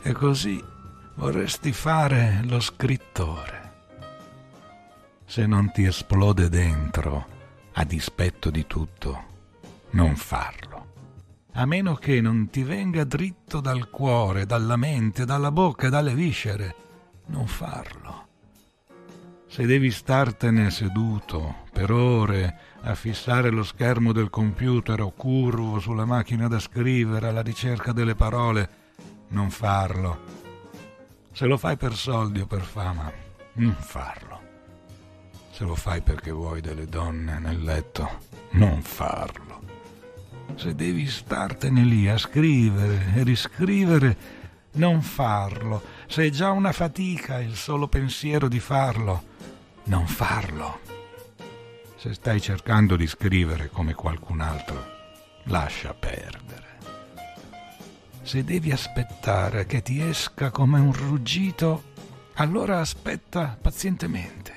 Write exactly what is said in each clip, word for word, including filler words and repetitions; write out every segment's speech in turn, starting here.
E così vorresti fare lo scrittore. Se non ti esplode dentro, a dispetto di tutto, non farlo. A meno che non ti venga dritto dal cuore, dalla mente, dalla bocca, dalle viscere, non farlo. Se devi startene seduto per ore a fissare lo schermo del computer o curvo sulla macchina da scrivere alla ricerca delle parole, non farlo. Se lo fai per soldi o per fama, non farlo. Se lo fai perché vuoi delle donne nel letto, non farlo. Se devi startene lì a scrivere e riscrivere, non farlo. Se è già una fatica il solo pensiero di farlo, non farlo. Se stai cercando di scrivere come qualcun altro, lascia perdere. Se devi aspettare che ti esca come un ruggito, allora aspetta pazientemente.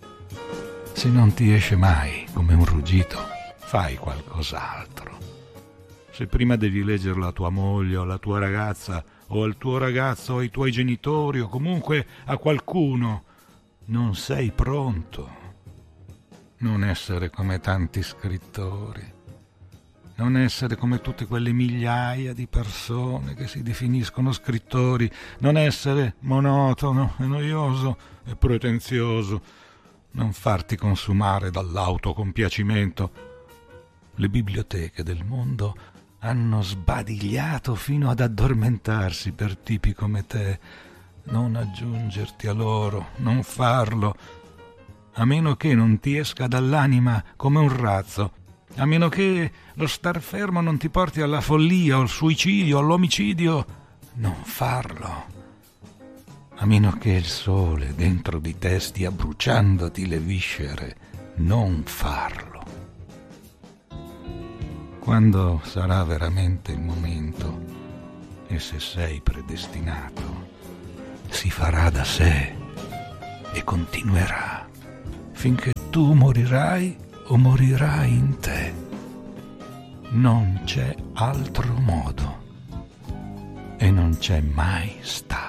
Se non ti esce mai come un ruggito, fai qualcos'altro. Se prima devi leggere la tua moglie o la tua ragazza o al tuo ragazzo o ai tuoi genitori o comunque a qualcuno, non sei pronto. Non essere come tanti scrittori. Non essere come tutte quelle migliaia di persone che si definiscono scrittori. Non essere monotono e noioso e pretenzioso. Non farti consumare dall'autocompiacimento. Le biblioteche del mondo hanno sbadigliato fino ad addormentarsi per tipi come te. Non aggiungerti a loro, non farlo, a meno che non ti esca dall'anima come un razzo, a meno che lo star fermo non ti porti alla follia o al suicidio o all'omicidio, non farlo, a meno che il sole dentro di te stia bruciandoti le viscere, non farlo. Quando sarà veramente il momento, e se sei predestinato, si farà da sé e continuerà finché tu morirai o morirai in te. Non c'è altro modo e non c'è mai stato.